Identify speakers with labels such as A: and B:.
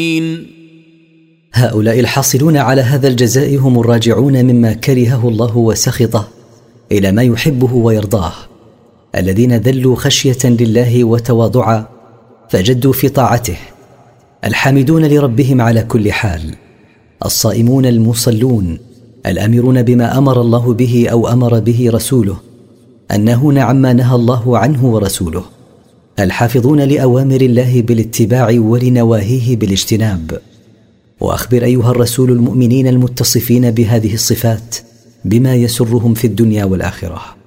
A: هؤلاء الحاصلون على هذا الجزاء هم الراجعون مما كرهه الله وسخطه إلى ما يحبه ويرضاه، الذين ذلوا خشية لله وتواضعا فجدوا في طاعته، الحامدون لربهم على كل حال، الصائمون المصلون، الآمرون بما أمر الله به أو أمر به رسوله، الناهون عما نهى الله عنه ورسوله، الحافظون لأوامر الله بالاتباع ولنواهيه بالاجتناب. وأخبر أيها الرسول المؤمنين المتصفين بهذه الصفات بما يسرهم في الدنيا والآخرة.